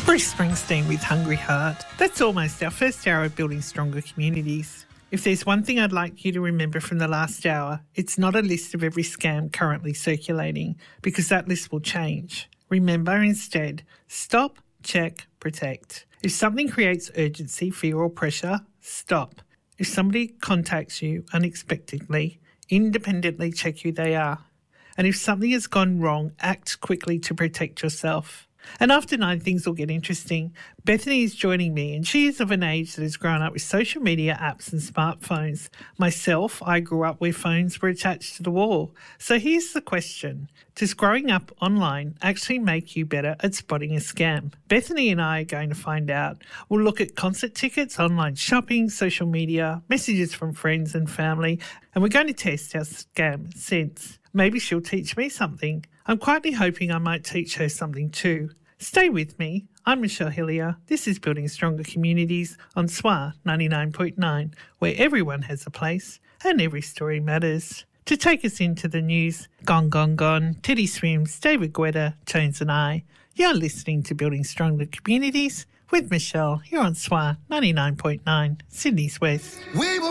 Bruce Springsteen with Hungry Heart. That's almost our first hour of building stronger communities. If there's one thing I'd like you to remember from the last hour, it's not a list of every scam currently circulating, because that list will change. Remember instead, stop, check, protect. If something creates urgency, fear or pressure, stop. If somebody contacts you unexpectedly, independently check who they are. And if something has gone wrong, act quickly to protect yourself. And after 9, things will get interesting. Bethany is joining me, and she is of an age that has grown up with social media apps and smartphones. Myself, I grew up where phones were attached to the wall. So here's the question. Does growing up online actually make you better at spotting a scam? Bethany and I are going to find out. We'll look at concert tickets, online shopping, social media, messages from friends and family, and we're going to test our scam sense. Maybe she'll teach me something. I'm quietly hoping I might teach her something too. Stay with me. I'm Michelle Hillier. This is Building Stronger Communities on SWA 99.9, where everyone has a place and every story matters. To take us into the news, Gone, Gone, Gone, Teddy Swims, David Guetta, Jones and I. You're listening to Building Stronger Communities with Michelle here on SWA 99.9, Sydney's West. We will